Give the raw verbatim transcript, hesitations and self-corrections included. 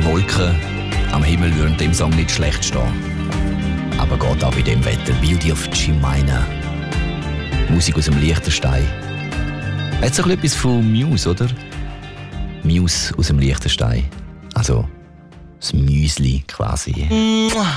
Wolken am Himmel würden dem Song nicht schlecht stehen. Aber geht auch bei dem Wetter. Beauty of Jemima. Musik aus dem Liechtenstein. Hat so etwas von Muse, oder? Muse aus dem Liechtenstein. Also das Müsli quasi.